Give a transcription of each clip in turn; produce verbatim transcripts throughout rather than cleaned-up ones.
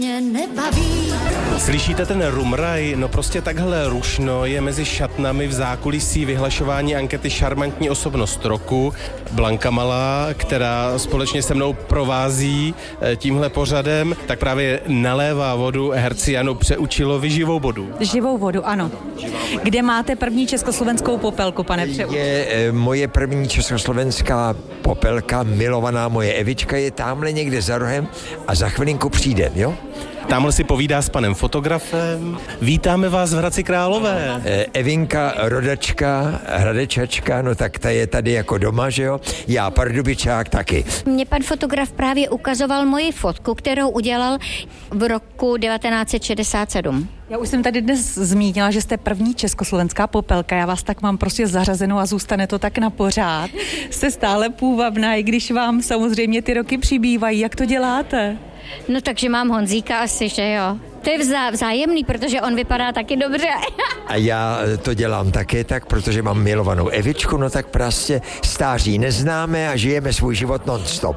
Mě nebaví. Slyšíte ten rumraj? No prostě takhle rušno je mezi šatnami v zákulisí vyhlašování ankety Šarmantní osobnost roku. Blanka Malá, která společně se mnou provází tímhle pořadem, tak právě nalévá vodu herci Janu Přeučilovi živou vodu. Živou vodu, ano. Kde máte první československou popelku, pane Přeučil? Je e, moje první československá popelka, milovaná moje Evička, je tamhle někde za rohem a za chvilinku přijde, jo? Tamhle si povídá s panem fotografem. Vítáme vás v Hradci Králové. E, Evinka, rodačka, hradečačka, no tak ta je tady jako doma, že jo? Já pardubičák taky. Mně pan fotograf právě ukazoval moji fotku, kterou udělal v roku devatenáct set šedesát sedm. Já už jsem tady dnes zmínila, že jste první československá popelka. Já vás tak mám prostě zařazenou a zůstane to tak na pořád. Jste stále půvabná, i když vám samozřejmě ty roky přibývají. Jak to děláte? No takže mám Honzíka asi, že jo. To je vzá, vzájemný, protože on vypadá taky dobře. A já to dělám také tak, protože mám milovanou Evičku, no tak prostě stáří neznáme a žijeme svůj život non-stop.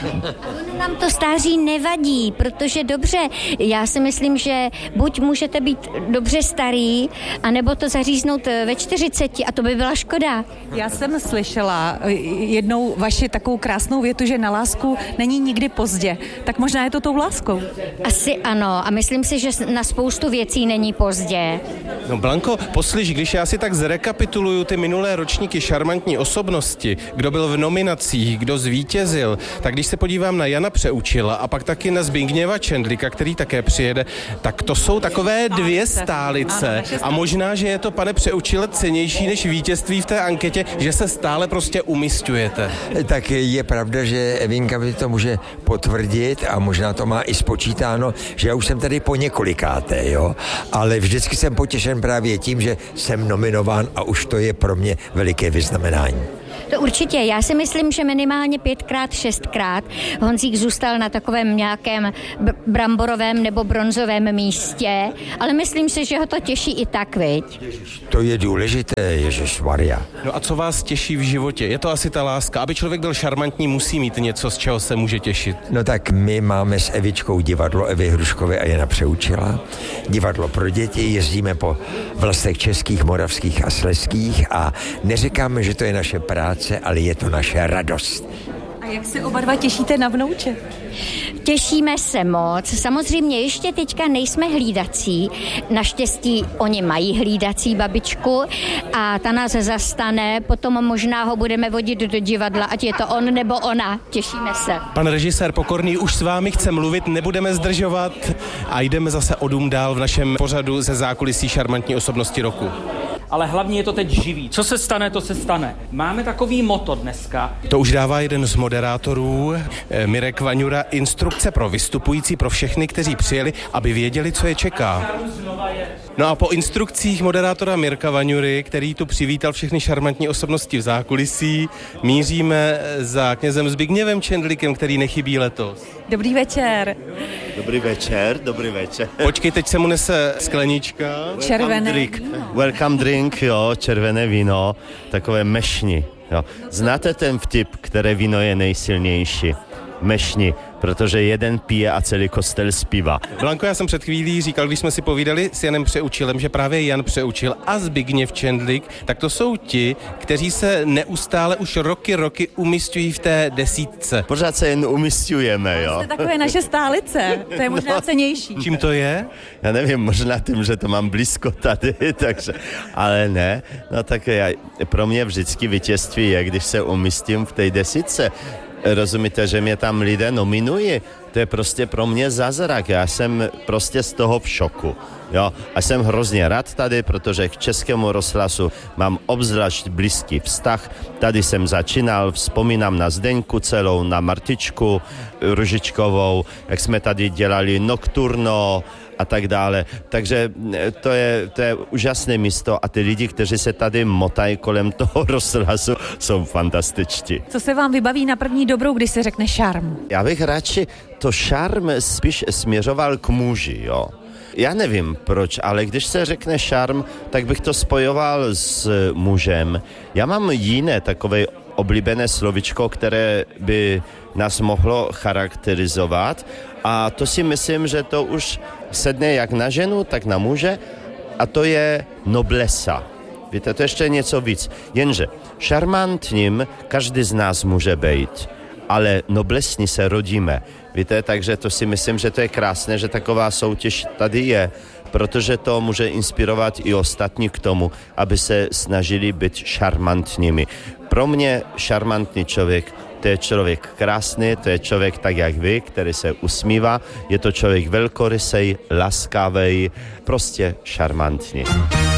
Nám to stáří nevadí, protože dobře, já si myslím, že buď můžete být dobře starý, anebo to zaříznout ve čtyřiceti a to by byla škoda. Já jsem slyšela jednou vaši takovou krásnou větu, že na lásku není nikdy pozdě. Tak možná je to tou láskou. Asi ano a myslím si, že na spoustu věcí není pozdě. No Blanko, poslyš, když já si tak zrekapituluju ty minulé ročníky Šarmantní osobnosti, kdo byl v nominacích, kdo zvítězil, tak když se podívám na Jana Přeučila a pak taky na Zbigněva Čendlíka, který také přijede, tak to jsou takové dvě stálice a možná, že je to, pane Přeučile, cenější než vítězství v té anketě, že se stále prostě umísťujete. Tak je pravda, že Evinka by to může potvrdit a možná to má i spočítáno, že já už jsem tady po několikáté, jo, ale vždycky jsem potěšen právě tím, že jsem nominován a už to je pro mě veliké vyznamenání. To určitě. Já si myslím, že minimálně pětkrát, šestkrát Honzík zůstal na takovém nějakém b- bramborovém nebo bronzovém místě, ale myslím si, že ho to těší i tak, viď? To je důležité, ježišmarja. No a co vás těší v životě? Je to asi ta láska. Aby člověk byl šarmantní, musí mít něco, z čeho se může těšit. No tak my máme s Evičkou divadlo Evy Hruškové a Jana Přeučila. Divadlo pro děti, jezdíme po vlastech českých, moravských a slezských a neříkáme, že to je naše práce, ale je to naše radost. A jak se oba dva těšíte na vnouče? Těšíme se moc. Samozřejmě ještě teďka nejsme hlídací. Naštěstí oni mají hlídací babičku a ta nás zastane. Potom možná ho budeme vodit do divadla, ať je to on nebo ona. Těšíme se. Pan režisér Pokorný už s vámi chce mluvit, nebudeme zdržovat a jdeme zase o dům dál v našem pořadu ze zákulisí Šarmantní osobnosti roku. Ale hlavně je to teď živý. Co se stane, to se stane. Máme takový moto dneska. To už dává jeden z moderátorů, Mirek Vaňura, instrukce pro vystupující, pro všechny, kteří přijeli, aby věděli, co je čeká. No a po instrukcích moderátora Mirka Vaňury, který tu přivítal všechny šarmantní osobnosti v zákulisí, míříme za knězem Zbigněvem Čendlíkem, který nechybí letos. Dobrý večer. Dobrý večer, dobrý večer. Počkej, teď se mu nese sklenička. Červené drink. Welcome drink, jo, červené víno, takové mešni. Jo. Znáte ten vtip, které víno je nejsilnější? Mešni, protože jeden pije a celý kostel zpívá. Blanko, já jsem před chvílí říkal, když jsme si povídali s Janem Přeučilem, že právě Jan Přeučil a Zbigněv Čendlík, tak to jsou ti, kteří se neustále už roky, roky umísťují v té desítce. Pořád se jen umísťujeme, jo. To je takové naše stálice, to je možná cenější. Čím to je? Já nevím, možná tím, že to mám blízko tady, takže, ale ne. No tak já, pro mě vždycky vítězství je, když se umístím v té desítce. Rozumíte, že mě tam lidé nominují? To je prostě pro mě zázrak. Já jsem prostě z toho v šoku. Jo? A jsem hrozně rád tady, protože k Českému rozhlasu mám obzvlášť blízký vztah. Tady jsem začínal, vzpomínám na Zdeňku celou, na Martičku Ružičkovou, jak jsme tady dělali Nocturno a tak dále. Takže to je, to je úžasné místo a ty lidi, kteří se tady motají kolem toho rozhlasu, jsou fantastičtí. Co se vám vybaví na první dobrou, když se řekne šarm? Já bych radši to šarm spíš směřoval k muži, jo. Já nevím proč, ale když se řekne šarm, tak bych to spojoval s mužem. Já mám jiné takové oblíbené slovičko, které by nás mohlo charakterizovat a to si myslím, že to už sedne jak na ženu, tak na muže a to je noblesa. Víte, to ještě něco víc. Jenže šarmantním každý z nás může být, ale noblesní se rodíme. Víte, takže to si myslím, že to je krásné, že taková soutěž tady je, protože to může inspirovat i ostatní k tomu, aby se snažili být šarmantními. Pro mě šarmantní člověk, to je člověk krásný, to je člověk tak jak vy, který se usmívá, je to člověk velkorysej, laskavý, prostě šarmantní.